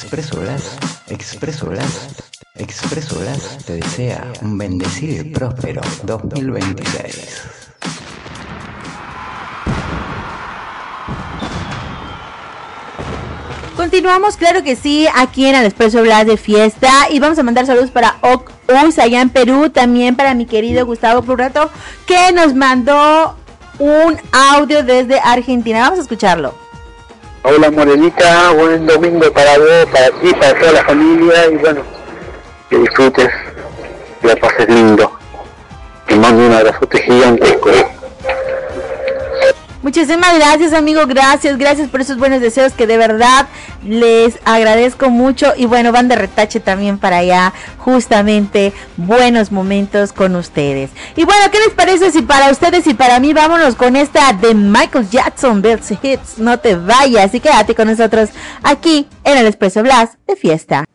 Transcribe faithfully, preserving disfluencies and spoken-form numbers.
Expreso Blas, Expreso Blas, Expreso Blas te desea un bendecido y próspero dos mil veintiséis. Continuamos, claro que sí, aquí en el Expreso Blas de fiesta, y vamos a mandar saludos para Oc Us allá en Perú, también para mi querido Gustavo Plurrato, que nos mandó un audio desde Argentina. Vamos a escucharlo. Hola Morenita, buen domingo para vos, para ti, para toda la familia, y bueno, que disfrutes, que la pases lindo. Te mando un abrazote gigantesco. Muchísimas gracias, amigo, gracias, gracias por esos buenos deseos que de verdad les agradezco mucho. Y bueno, van de retache también para allá, justamente buenos momentos con ustedes. Y bueno, ¿qué les parece si para ustedes y para mí vámonos con esta de Michael Jackson, Best Hits? No te vayas y quédate con nosotros aquí en el Expreso Blas de fiesta.